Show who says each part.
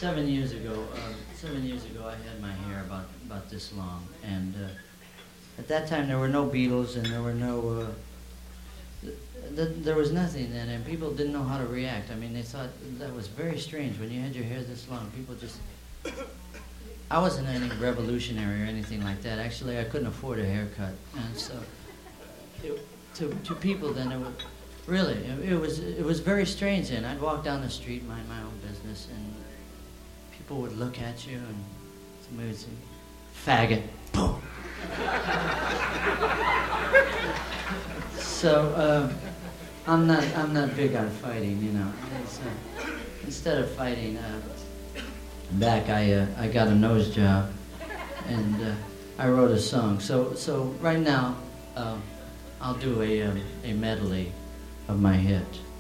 Speaker 1: 7 years ago, 7 years ago, I had my hair about this long, and at that time there were no Beatles, and there were no, there was nothing then, and people didn't know how to react. I mean, they thought that was very strange when you had your hair this long. People just, I wasn't any revolutionary or anything like that. Actually, I couldn't afford a haircut, and so to people then it was really it was very strange. Then I'd walk down the street, mind my own business, and people would look at you, and somebody would say, "Faggot." Boom. So I'm not big on fighting, you know. Instead of fighting back, I got a nose job, and I wrote a song. So right now I'll do a medley of my hit.